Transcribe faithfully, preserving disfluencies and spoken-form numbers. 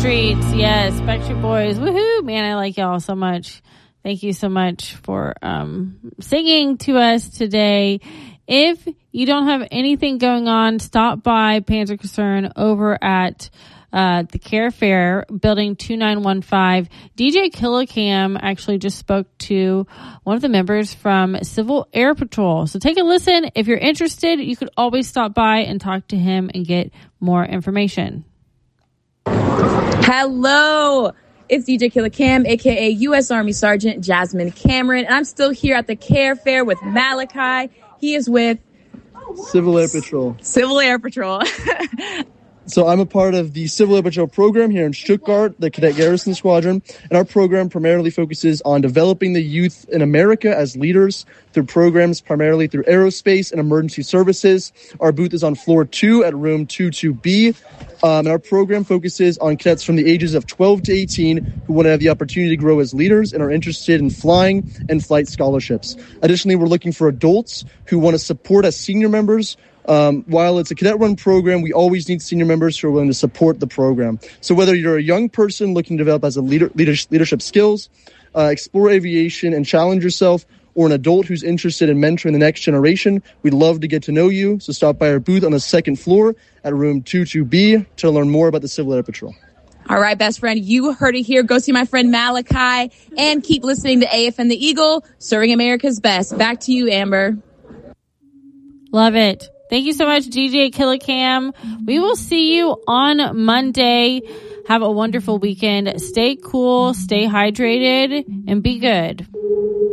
Backstreets, yes, Backstreet Boys. Woohoo, man, I like y'all so much. Thank you so much for um singing to us today. If you don't have anything going on, stop by Panzer Concern over at uh the Care Fair, building two nine one five. D J Killicam actually just spoke to one of the members from Civil Air Patrol. So take a listen. If you're interested, you could always stop by and talk to him and get more information. Hello, it's D J Killicam, aka U S Army Sergeant Jasmine Cameron, and I'm still here at the Care Fair with Malachi. He is with Civil Air Patrol. Civil Air Patrol. So I'm a part of the Civil Air Patrol program here in Stuttgart, the Cadet Garrison Squadron, and our program primarily focuses on developing the youth in America as leaders through programs primarily through aerospace and emergency services. Our booth is on floor two at room two two B, um, and our program focuses on cadets from the ages of twelve to eighteen who want to have the opportunity to grow as leaders and are interested in flying and flight scholarships. Additionally, we're looking for adults who want to support as senior members. Um, while it's a cadet-run program, we always need senior members who are willing to support the program. So whether you're a young person looking to develop as a leader, leadership, leadership skills, uh, explore aviation and challenge yourself, or an adult who's interested in mentoring the next generation, we'd love to get to know you. So stop by our booth on the second floor at room two two B to learn more about the Civil Air Patrol. All right, best friend, you heard it here. Go see my friend Malachi and keep listening to A F N the Eagle, serving America's best. Back to you, Amber. Love it. Thank you so much, D J Killicam. We will see you on Monday. Have a wonderful weekend. Stay cool, stay hydrated, and be good.